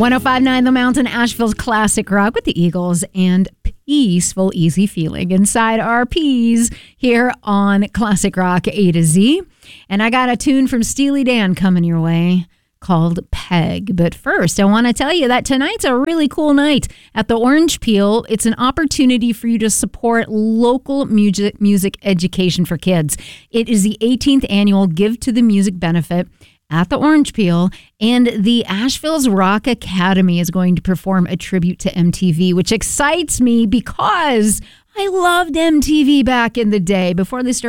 105.9 The Mountain, Asheville's classic rock with the Eagles and peaceful, easy feeling inside our peas here on Classic Rock A to Z. And I got a tune from Steely Dan coming your way called Peg. But first, I want to tell you that tonight's a really cool night at the Orange Peel. It's an opportunity for you to support local music education for kids. It is the 18th annual Give to the Music benefit at the Orange Peel, and the Asheville's Rock Academy is going to perform a tribute to MTV, which excites me because I loved MTV back in the day before they started